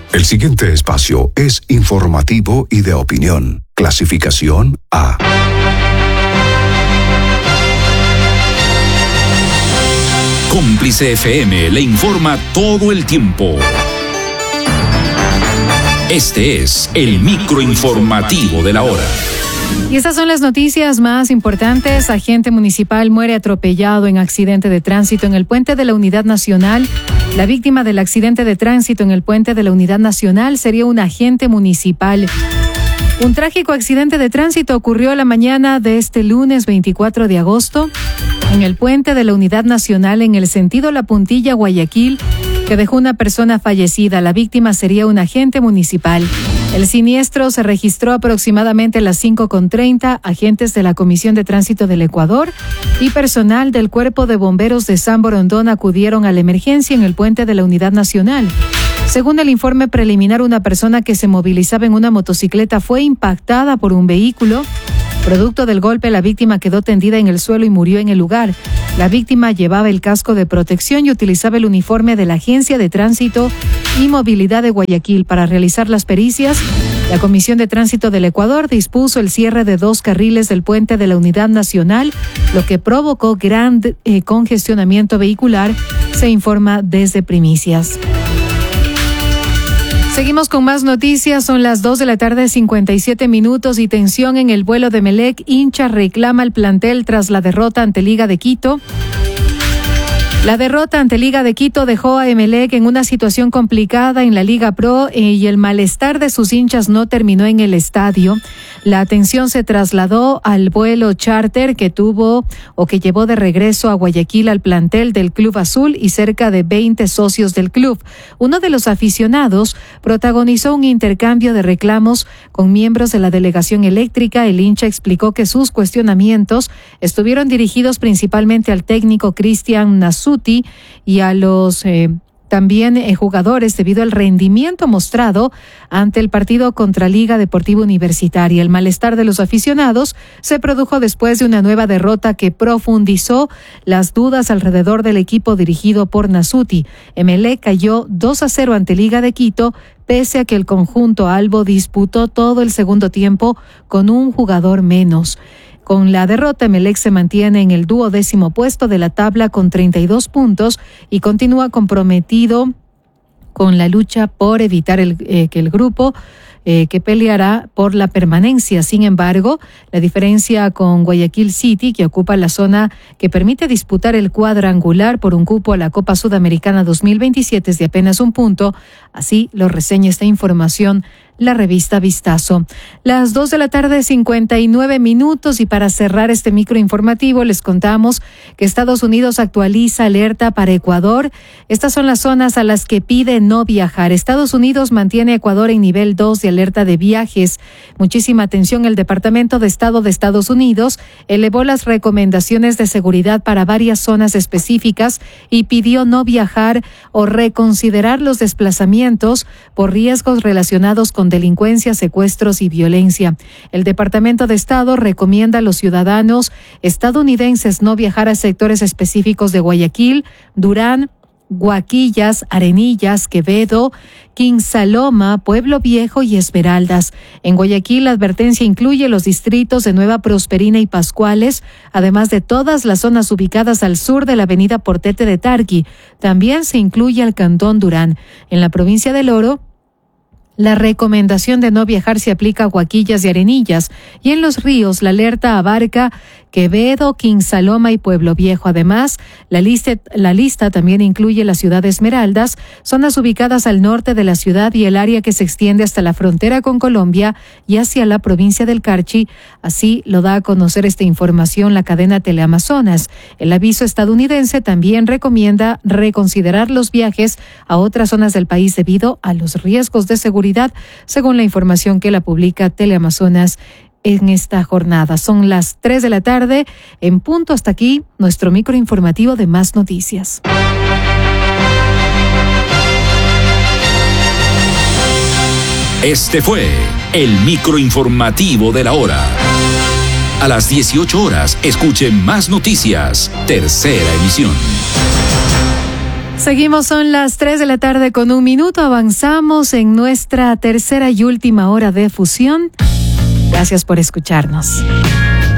El siguiente espacio es informativo y de opinión. Clasificación A. Cómplice FM le informa todo el tiempo. Este es el microinformativo de la hora. Y estas son las noticias más importantes. Agente municipal muere atropellado en accidente de tránsito en el puente de la Unidad Nacional. La víctima del accidente de tránsito en el puente de la Unidad Nacional sería un agente municipal. Un trágico accidente de tránsito ocurrió la mañana de este lunes 24 de agosto en el puente de la Unidad Nacional en el sentido La Puntilla-Guayaquil, que dejó una persona fallecida. La víctima sería un agente municipal. El siniestro se registró aproximadamente a las 5:30. Agentes de la Comisión de Tránsito del Ecuador y personal del Cuerpo de Bomberos de San Borondón acudieron a la emergencia en el puente de la Unidad Nacional. Según el informe preliminar, una persona que se movilizaba en una motocicleta fue impactada por un vehículo. Producto del golpe, la víctima quedó tendida en el suelo y murió en el lugar. La víctima llevaba el casco de protección y utilizaba el uniforme de la Agencia de Tránsito y Movilidad de Guayaquil. Para realizar las pericias, la Comisión de Tránsito del Ecuador dispuso el cierre de 2 carriles del puente de la Unidad Nacional, lo que provocó gran congestionamiento vehicular, se informa desde Primicias. Seguimos con más noticias. Son las 2:57 p.m. y tensión en el vuelo de Emelec. Hincha reclama al plantel tras la derrota ante Liga de Quito. La derrota ante Liga de Quito dejó a Emelec en una situación complicada en la Liga Pro y el malestar de sus hinchas no terminó en el estadio. La atención se trasladó al vuelo charter que llevó de regreso a Guayaquil al plantel del Club Azul y cerca de 20 socios del club. Uno de los aficionados protagonizó un intercambio de reclamos con miembros de la delegación eléctrica. El hincha explicó que sus cuestionamientos estuvieron dirigidos principalmente al técnico Cristian Nasuti y a los también jugadores debido al rendimiento mostrado ante el partido contra Liga Deportiva Universitaria. El malestar de los aficionados se produjo después de una nueva derrota que profundizó las dudas alrededor del equipo dirigido por Nasuti. Emelec cayó 2-0 ante Liga de Quito, pese a que el conjunto albo disputó todo el segundo tiempo con un jugador menos. Con la derrota, Emelec se mantiene en el 12º puesto de la tabla con 32 puntos y continúa comprometido con la lucha por evitar que el grupo que peleará por la permanencia. Sin embargo, la diferencia con Guayaquil City, que ocupa la zona que permite disputar el cuadrangular por un cupo a la Copa Sudamericana 2027, es de apenas 1 punto. Así lo reseña esta información la revista Vistazo. Las 2:59 p.m. y para cerrar este microinformativo les contamos que Estados Unidos actualiza alerta para Ecuador. Estas son las zonas a las que pide no viajar. Estados Unidos mantiene a Ecuador en nivel 2 de alerta de viajes. Muchísima atención, el Departamento de Estado de Estados Unidos elevó las recomendaciones de seguridad para varias zonas específicas y pidió no viajar o reconsiderar los desplazamientos por riesgos relacionados con delincuencia, secuestros y violencia. El Departamento de Estado recomienda a los ciudadanos estadounidenses no viajar a sectores específicos de Guayaquil, Durán, Guaquillas, Arenillas, Quevedo, Quinsaloma, Pueblo Viejo y Esmeraldas. En Guayaquil, la advertencia incluye los distritos de Nueva Prosperina y Pascuales, además de todas las zonas ubicadas al sur de la avenida Portete de Tarqui. También se incluye al Cantón Durán. En la provincia del Oro, la recomendación de no viajar se aplica a Guaquillas y Arenillas, y en los ríos la alerta abarca Quevedo, Quinsaloma y Pueblo Viejo. Además, la lista también incluye la ciudad de Esmeraldas, zonas ubicadas al norte de la ciudad y el área que se extiende hasta la frontera con Colombia y hacia la provincia del Carchi. Así lo da a conocer esta información la cadena Teleamazonas. El aviso estadounidense también recomienda reconsiderar los viajes a otras zonas del país debido a los riesgos de seguridad, según la información que la publica Teleamazonas en esta jornada. Son las 3 de la tarde en punto. Hasta aquí nuestro microinformativo de Más Noticias. Este fue el microinformativo de la hora. A las 18 horas, escuchen Más Noticias, tercera emisión. Seguimos, son las 3:01 p.m. Avanzamos en nuestra tercera y última hora de fusión. Gracias por escucharnos.